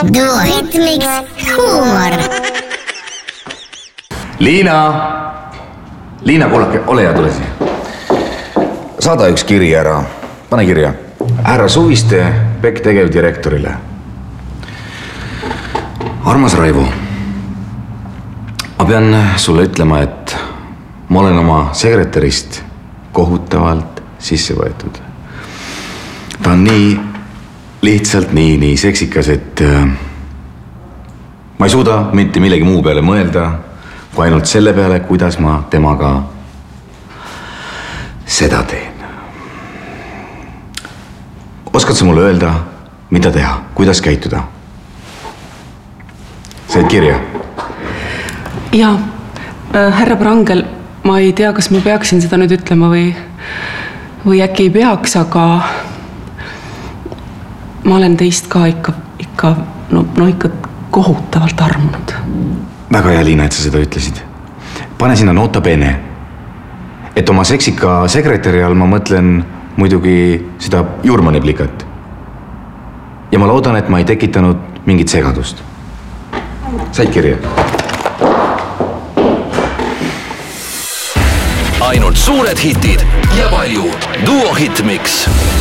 Duo Hitmix huumor. Liina, kuulake, ole hea, tule siia. Saada üks kiri ära. Pane kirja. Härra Suviste, PEK tegevdirektorile. Armas Raivo, ma pean sulle ütlema, et ma olen oma sekretärist kohutavalt sisse võetud. Ta on lihtsalt nii seksikas, et ma ei suuda mitte millegi muu peale mõelda, kui ainult selle peale, kuidas ma temaga seda teen. Oskad sa mulle öelda, mida teha, kuidas käituda? Said kirja? Jaa, härra Prangel, ma ei tea, kas ma peaksin seda nüüd ütlema või äkki ei peaks, aga ma olen teist ka ikka kohutavalt armunud. Väga hea, Liina, et sa seda ütlesid. Pane sinna nota bene. Et oma seksika sekretäri all ma mõtlen muidugi seda Jurmani plikat. Ja ma loodan, et ma ei tekitanud mingit segadust. Said kirja? Ainult suured hitid ja palju Duo Hitmix.